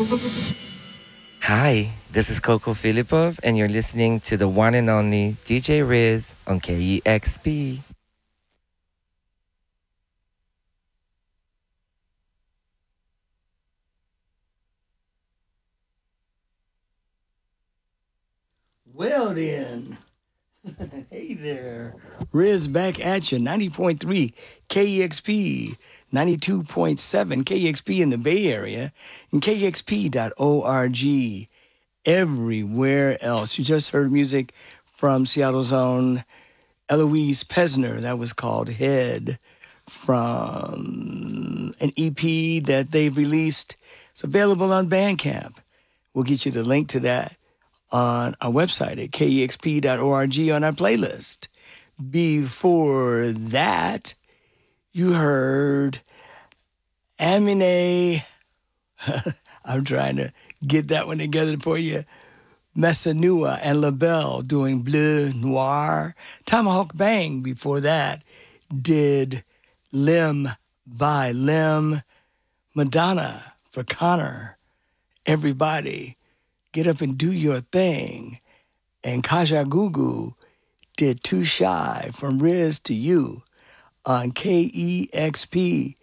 Hi, this is Coco Filipov, and you're listening to the one and only DJ Riz on KEXP. Well then, hey there. Riz back at you, 90.3 KEXP, 92.7 KEXP in the Bay Area, and KEXP.org everywhere else. You just heard music from Seattle's own Eloise Pesner. That was called Head from an EP that they've released. It's available on Bandcamp. We'll get you the link to that on our website at kexp.org on our playlist. Before that, you heard Amine. I'm trying to get that one together for you. Messanua and LaBelle doing Bleu Noir. Tomahawk Bang before that did Limb by Limb. Madonna for Connor. Everybody, get up and do your thing. And Kaja Gugu did Too Shy from Riz to You on KEXP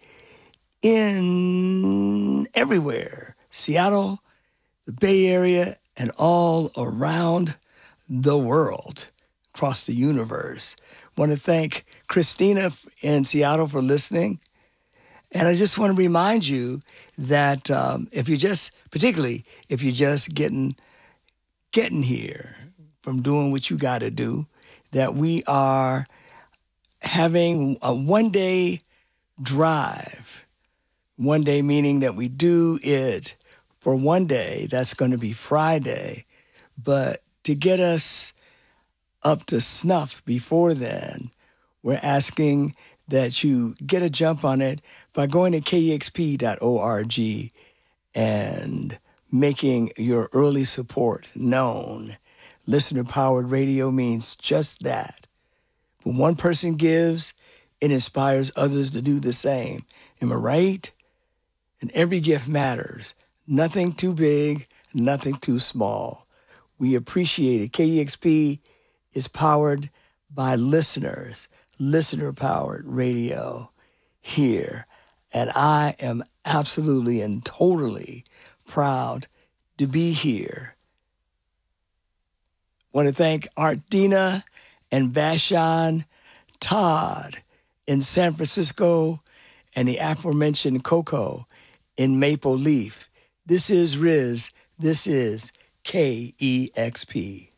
in everywhere. Seattle, the Bay Area, and all around the world, across the universe. Want to thank Christina in Seattle for listening. And I just want to remind you that particularly if you're just getting here from doing what you got to do, that we are having a one-day drive. One day meaning that we do it for one day. That's going to be Friday. But to get us up to snuff before then, we're asking that you get a jump on it by going to kexp.org and making your early support known. Listener-powered radio means just that. When one person gives, it inspires others to do the same. Am I right? And every gift matters. Nothing too big, nothing too small. We appreciate it. KEXP is powered by listeners, listener-powered radio here. And I am absolutely and totally proud to be here. Want to thank Art Dina and Vashon Todd in San Francisco and the aforementioned Coco in Maple Leaf. This is Riz. This is KEXP.